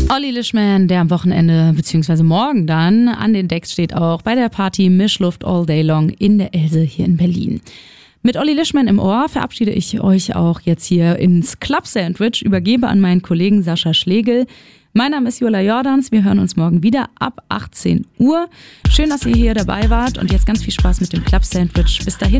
Olli Lischman, der am Wochenende bzw. morgen dann an den Decks steht, auch bei der Party Mischluft All Day Long in der Else hier in Berlin. Mit Olli Lischman im Ohr verabschiede ich euch auch jetzt hier ins Club Sandwich, übergebe an meinen Kollegen Sascha Schlegel. Mein Name ist Jola Jordans, wir hören uns morgen wieder ab 18 Uhr. Schön, dass ihr hier dabei wart und jetzt ganz viel Spaß mit dem Club Sandwich. Bis dahin.